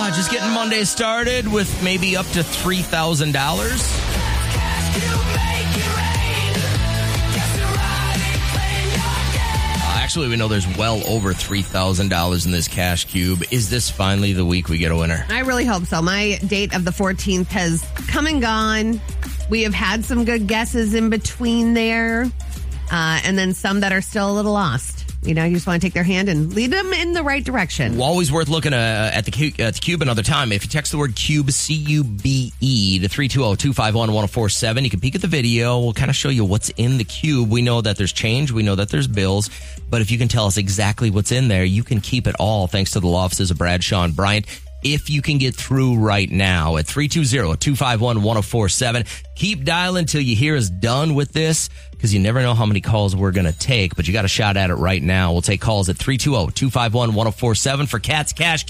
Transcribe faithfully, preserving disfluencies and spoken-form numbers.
Ah, just getting Monday started with maybe up to three thousand dollars. Actually, we know there's well over three thousand dollars in this cash cube. Is this finally the week we get a winner? I really hope so. My date of the fourteenth has come and gone. We have had some good guesses in between there, uh, and then some that are still a little lost. You know, you just want to take their hand and lead them in the right direction. Well, always worth looking uh, at, the cu- at the cube another time. If you text the word cube, C U B E, to three two zero, two five one, one zero four seven, you can peek at the video. We'll kind of show you what's in the cube. We know that there's change. We know that there's bills. But if you can tell us exactly what's in there, you can keep it all thanks to the law offices of Bradshaw and Bryant. If you can get through right now at three two zero, two five one, one zero four seven. Keep dialing till you hear us done with this, because you never know how many calls we're going to take, but you got a shot at it right now. We'll take calls at three two zero, two five one, one zero four seven for Cat's Cash